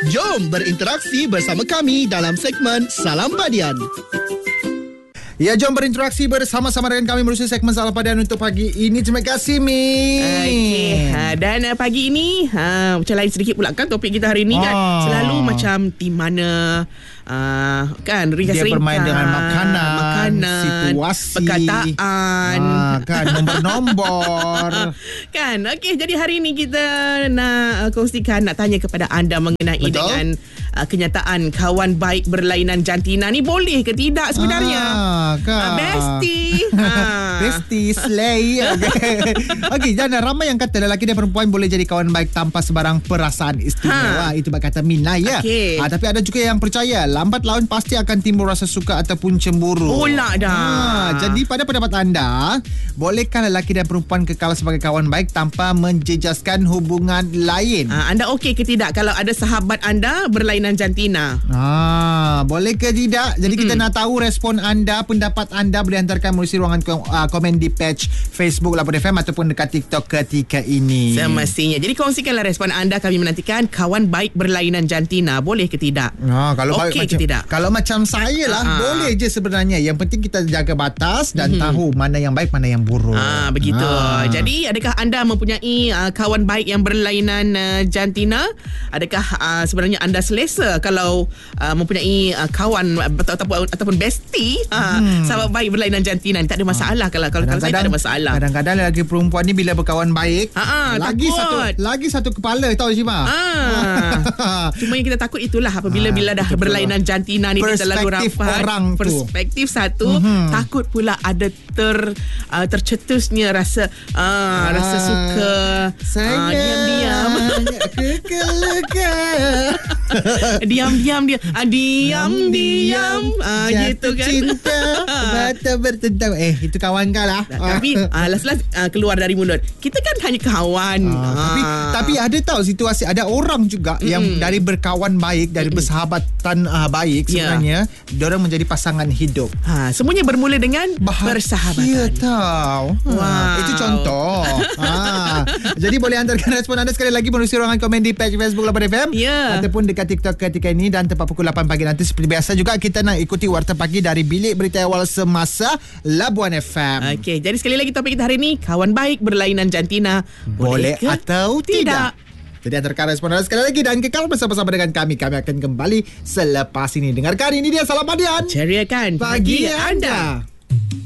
Jom berinteraksi bersama kami dalam segmen Salam Badian. Ya, jom berinteraksi bersama-sama dengan kami melalui segmen Salam Badian untuk pagi ini. Terima kasih, Mi. Okey. Dan pagi ini macam lain sedikit pula kan topik kita hari ini kan. Selalu macam di mana kan ringkas-ringkas. Dia bermain dengan makanan, situasi, perkataan, kan, nombor-nombor. Kan. Okey, jadi hari ini kita nak kongsikan, nak tanya kepada anda mengenai dengan kenyataan kawan baik berlainan jantina ni boleh ke tidak sebenarnya? Kan. Bestie. Bestie, slay. Okey, dan ramai yang kata lelaki dan perempuan boleh jadi kawan baik tanpa sebarang perasaan istimewa. Itu kata Mina, ya. Okay. Tapi ada juga yang percaya lambat laun pasti akan timbul rasa suka ataupun cemburu. Pula dah. Jadi pada pendapat anda, bolehkah lelaki dan perempuan kekal sebagai kawan baik tanpa menjejaskan hubungan lain? Anda okey ke tidak kalau ada sahabat anda berlainan jantina? Boleh ke tidak? Jadi kita nak tahu respon anda, pendapat anda boleh hantarkan melalui ruangan komen di page Facebook Labuan FM ataupun dekat TikTok ketika ini. Semestinya. Jadi kongsikanlah respon anda, kami menantikan. Kawan baik berlainan jantina boleh ke tidak? Kalau okey ke tidak? Kalau macam saya lah, boleh je sebenarnya. Yang penting kita jaga batas dan tahu mana yang baik, mana yang buruk. Begitu. Jadi adakah anda mempunyai kawan baik yang berlainan jantina? Adakah sebenarnya anda selesa kalau mempunyai kawan ataupun bestie sahabat baik berlainan jantina? Tak ada masalah. Kalau saya tak ada masalah. Kadang-kadang lelaki perempuan ni bila berkawan baik, lagi satu kepala, tahu Syima. Cuma yang kita takut itulah apabila dah berlainan jantina ni dia terlalu rapat. Perspektif satu, takut pula ada tercetusnya rasa suka. Diam-diam. Diam-diam dia. Diam-diam. Gitu kan. Cinta mata bertentang. Itu kawan kau lah. Tapi last-last keluar dari mulut, kita kan hanya kawan. Tapi ada tahu situasi, ada orang juga yang dari berkawan baik, dari bersahabatan baik sebenarnya diorang menjadi pasangan hidup. Semuanya bermula dengan bersahabatan. Ya tahu. Itu contoh. Jadi boleh hantarkan respon anda sekali lagi melalui ruangan komen di page Facebook Labuan FM ataupun dekat TikTok ketika ini. Dan tepat pukul 8 pagi nanti seperti biasa juga kita nak ikuti Warta Pagi dari Bilik Berita Awal Semasa Labuan FM. Okey, jadi sekali lagi topik kita hari ini, kawan baik berlainan jantina boleh atau tidak? Jadi hantarkan respon anda sekali lagi dan kekal bersama-sama dengan kami. Kami akan kembali selepas ini. Dengarkan, ini dia Salam Badian. Ceriakan pagi anda.